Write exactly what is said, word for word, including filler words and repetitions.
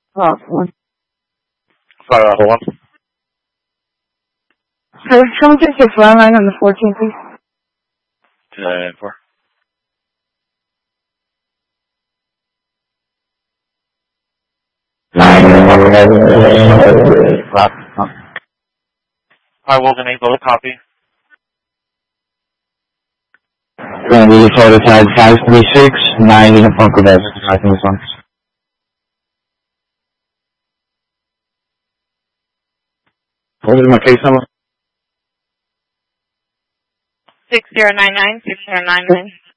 Oh, one. Sorry, uh, hold on. Sir, someone take your fly line on the fourteen, please. two nine nine four. I will enable the copy. Randy, photo tag five three six, nine in the Funko Bed. I think this one. What is my case number? Six zero nine nine six zero nine nine.